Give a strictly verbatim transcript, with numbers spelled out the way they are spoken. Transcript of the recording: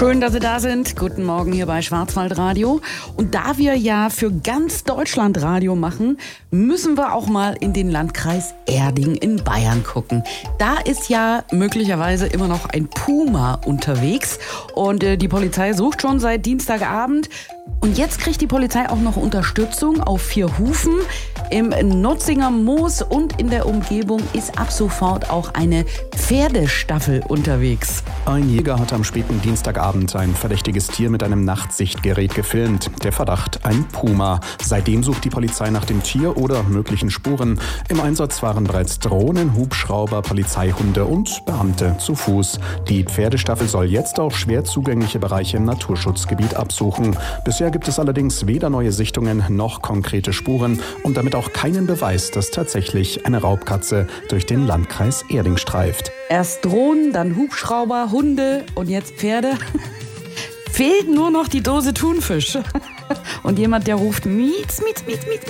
Schön, dass Sie da sind. Guten Morgen hier bei Schwarzwaldradio. Und da wir ja für ganz Deutschland Radio machen, müssen wir auch mal in den Landkreis Erding in Bayern gucken. Da ist ja möglicherweise immer noch ein Puma unterwegs und äh, die Polizei sucht schon seit Dienstagabend. Und jetzt kriegt die Polizei auch noch Unterstützung auf vier Hufen. Im Notzinger Moos und in der Umgebung ist ab sofort auch eine Pferdestaffel unterwegs. Ein Jäger hat am späten Dienstagabend ein verdächtiges Tier mit einem Nachtsichtgerät gefilmt. Der Verdacht, ein Puma. Seitdem sucht die Polizei nach dem Tier oder möglichen Spuren. Im Einsatz waren bereits Drohnen, Hubschrauber, Polizeihunde und Beamte zu Fuß. Die Pferdestaffel soll jetzt auch schwer zugängliche Bereiche im Naturschutzgebiet absuchen. Bisher gibt es allerdings weder neue Sichtungen noch konkrete Spuren und damit auch keinen Beweis, dass tatsächlich eine Raubkatze durch den Landkreis Erding streift. Erst Drohnen, dann Hubschrauber, Hunde und jetzt Pferde. Fehlt nur noch die Dose Thunfisch. Und jemand, der ruft Mietz, Mietz, Mietz, Mietz,